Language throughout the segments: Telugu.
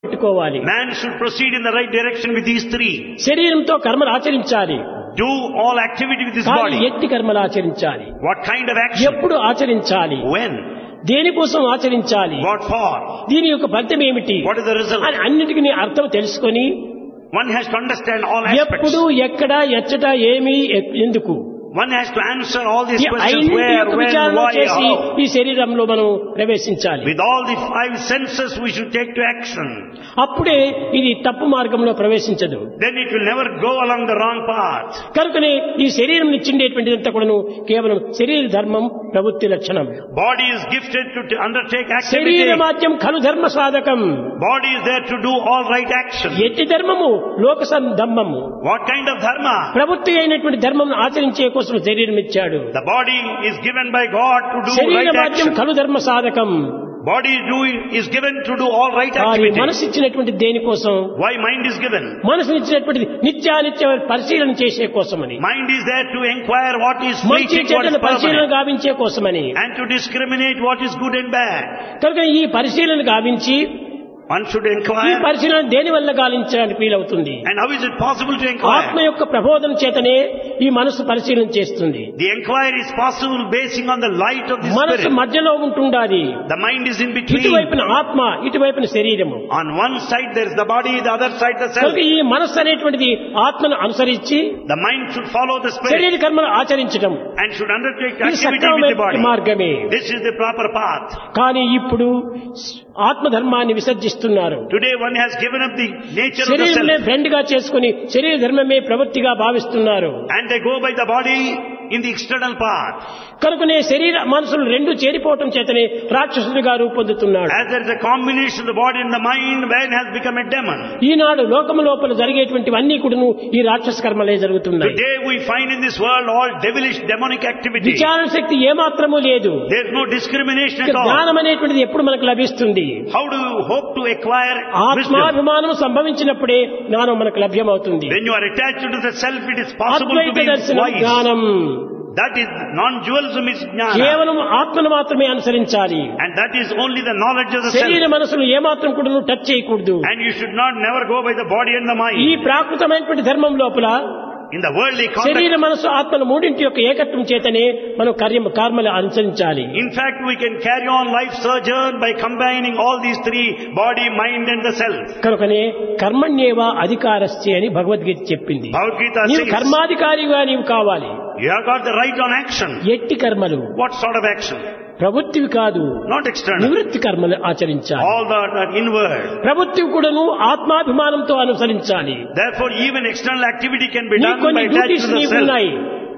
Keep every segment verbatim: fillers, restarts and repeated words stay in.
పెట్టుకోవాలి. Man should proceed in the right direction with these three. శరీరంతో కర్మలు ఆచరించాలి. Do all activity with this కానీ body. ఎట్టి కర్మలు ఆచరించాలి. What kind of action? ఎప్పుడు ఆచరించాలి? When? దేనికోసం ఆచరించాలి? What for? దీని యొక్క ఫలితం ఏమిటి What is the result? అని అన్నిటికీ అర్థం తెలుసుకొని One has to understand all aspects. ఎప్పుడు ఎక్కడ ఎచ్చట ఏమి ఎ- ఎందుకు One has to answer all these ఈ questions: ఐదింటి where, యొక్క when, విచారణ why, చేసి how. ఈ శరీరంలో మనం ప్రవేశించాలి. With all the five senses we should take to action. అప్పుడే ఇది తప్పు మార్గంలో ప్రవేశించదు. Then it will never go along the wrong path. కనుకనే ఈ శరీరం ఇచ్చిండేటువంటిదంతా కూడాను కేవలం శరీర ధర్మం ప్రవృత్తి లక్షణం. Body is gifted to to undertake శరీర activity. మాధ్యం ఖలు ధర్మ సాధకం. Body is there to do all right action. ఎట్టి ధర్మము లోక ధర్మము. What kind of dharma? ప్రవృత్తి అయినటువంటి ధర్మం ఆచరించే కోసం శరీరం ఇచ్చాడు. The body is given by God to do శరీర right మాధ్యం action. ఖలు ధర్మ సాధకం. Body is doing is given to do all right కానీ activity. మనసు ఇచ్చినటువంటి దేనికోసం? Why mind is given? మనసు ఇచ్చినటువంటి నిత్యానిత్య పరిశీలన చేసే కోసమని, Mind is there to inquire what is మంచి fleeting, what is చెడ్డల పరిశీలన permanent, గావించే కోసమని. and to discriminate what is good and bad. కనుక ఈ పరిశీలన గావించి One should ఈ inquire. పరిశీలన దేని వల్ల గావించడానికి వీలవుతుంది? And how is it possible to ఆత్మ inquire? యొక్క ప్రబోధన చేతనే ఈ మనసు పరిశీలన చేస్తుంది. The inquiry is possible basing on the light of the మనసు spirit. మధ్యలో ఉంటుండాలి. The mind is in between. ఇటువైపున ఆత్మ, ఇటువైపున శరీరము. On one side there is the body, the other side the self. కనుక ఈ మనస్సు అనేటువంటిది ఆత్మను అనుసరించి The mind should follow the spirit శరీర కర్మను ఆచరించడం and should undertake ఇది activity with the సక్రమమైన body. మార్గమే. This is the proper path. కానీ ఇప్పుడు ఆత్మధర్మాన్ని విసర్జిస్తున్నారు. Today one has given up the nature of the శరీరమే self ఫ్రెండ్ గా చేసుకుని శరీర ధర్మమే ప్రవృత్తిగా భావిస్తున్నారు. and they go by the body in the external path. కనుకనే శరీర మనసులు రెండు చేరిపోవటం చేతనే రాక్షసుడిగా రూపొందుతున్నాడు. As there is a combination of the body and the mind, man has become a demon. ఈనాడు లోకము లోపల జరిగేటువంటివన్నీ కూడాను ఈ రాక్షస కర్మలే జరుగుతున్నాయి. Today we find in this world all devilish demonic activity. విచారణ శక్తి ఏమాత్రము లేదు. There is no discrimination ఇక at all. జ్ఞానం అనేటువంటిది ఎప్పుడు మనకు లభిస్తుంది? How do you hope to acquire wisdom? ఆత్మాభిమానం సంభవించినప్పుడే జ్ఞానం మనకు లభ్యమవుతుంది. When you are attached to the self, it is possible to Advaita be దర్శనం wise. జ్ఞానం. That is non-dualism is jnana. కేవలం ఆత్మను మాత్రమే అనుసరించాలి. And that is only the knowledge of the శరీర self. మనసును ఏమాత్రం కూడా టచ్ చేయకూడదు. And you should not never go by the body and the ఈ mind. ప్రాకృతమైనటువంటి ధర్మం లోపల In the worldly శరీర context, మనసు ఆత్మల మూడింటి యొక్క ఏకత్వం చేతనే మనం కార్యం కర్మలు అనుసరించాలి. in fact, we can carry on life sojourn by combining all these three: body, mind and the self. కనుకనే కర్మణ్యేవ అధికారస్య అని భగవద్గీత చెప్పింది. Bhagavad Gita నీవు says, కర్మాధికారిగా నీవు కావాలి. you have got the right on action. ఎట్టి కర్మలు What sort of action? ప్రవృత్తివి కాదు, Not external. నివృత్తి కర్మలు ఆచరించాలి. All that are inward. ప్రవృత్తివి కూడాను ఆత్మాభిమానంతో అనుసరించాలి. Therefore, even external activity can be నీ done by కొన్ని attaching డ్యూటీస్ to the నీకు self. ఉన్నాయి,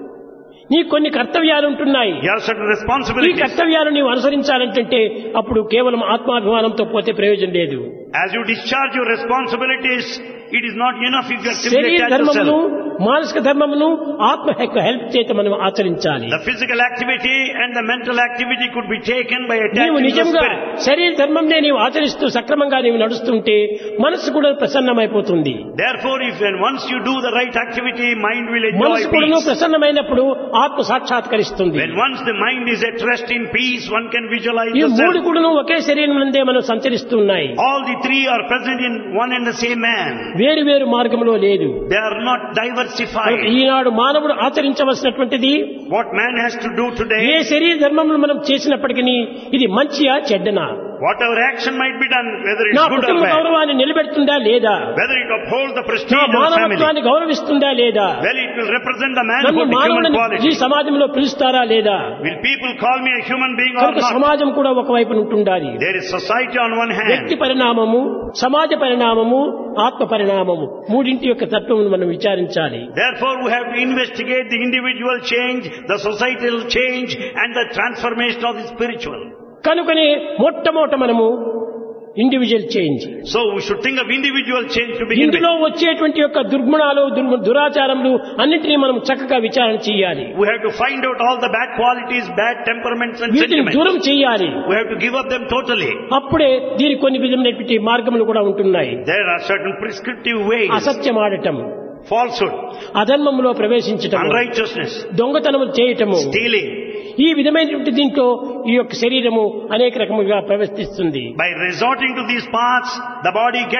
నీ కొన్ని కర్తవ్యాలు ఉంటున్నాయి. You have certain ఈ responsibilities. కర్తవ్యాలు నీవు అనుసరించాలంటే అప్పుడు కేవలం ఆత్మాభిమానంతో పోతే ప్రయోజనం లేదు. As you discharge your responsibilities, it is not enough if you are simply శరీర attached to ధర్మమును, self. మానసిక ధర్మమును ఆత్మ యొక్క హెల్ప్ చేత మనం ఆచరించాలి. The physical activity and the mental activity could be taken by నీవు attaching to the నిజంగా spirit. శరీర ధర్మంనే నీవు ఆచరిస్తూ సక్రమంగా నీవు నడుస్తుంటే మనసు కూడా ప్రసన్నమైపోతుంది. Therefore, if when once you do the right activity, mind will enjoy మనసు కూడా peace. ప్రసన్నమైనప్పుడు ఆత్మ సాక్షాత్కరిస్తుంది. When once the mind is at rest in peace, one can visualize ఈ the మూడు self. కూడా ఒకే శరీరం నందే మనం సంచరిస్తున్నాయి. All the three are present in one and the same man. వేరు వేరు మార్గంలో లేదు. They are not diversified. ఈనాడు మానవుడు ఆచరించవలసినటువంటిది What man has to do A today, శరీర ధర్మములు మనం చేసినప్పటికీ ఇది మంచియా చెడ్డనా, whatever action might be done, whether it's నా good or కుటుంబ bad, గౌరవాన్ని నిలబెడుతుందా లేదా, whether it upholds the నా prestige of the family, మానవత్వాన్ని గౌరవిస్తుందా లేదా, well, it will represent the నన్ను manhood, the human మానవుని ఈ quality. సమాజంలో పిలుస్తారా లేదా. Will people call me a human being or కనుక not? సమాజం కూడా ఒకవైపు ఉంటుండాలి. There is society on one వ్యక్తి hand. పరిణామము, సమాజ పరిణామము, ఆత్మ పరిణామము మూడింటి యొక్క తత్వమును మనం విచారించాలి. Therefore, we have to investigate the individual change, the societal change, and the transformation of the spiritual. కనుకనే మొట్టమొదట మనము individual change, So, we should think of individual change to begin with. ఇందులో వచ్చేటువంటి యొక్క దుర్గుణాలు, దుర్- దురాచారములు అన్నింటినీ మనం చక్కగా విచారణ చేయాలి. We have to find out all the bad qualities, bad temperaments and వీటిని sentiments. దూరం చేయాలి. We have to give up them totally. అప్పుడే దీనికి కొన్ని విధమైనటువంటి మార్గములు కూడా ఉంటున్నాయి. There are certain prescriptive ways. అసత్యం ఆడటం, Falsehood, అధర్మములో ప్రవేశించటం, unrighteousness, దొంగతనము చేయటము, stealing. ఈ విధమైనటువంటి దీంట్లో ఈ యొక్క శరీరము అనేక రకములుగా ప్రవర్తిస్తుంది. By resorting to these paths, the body gets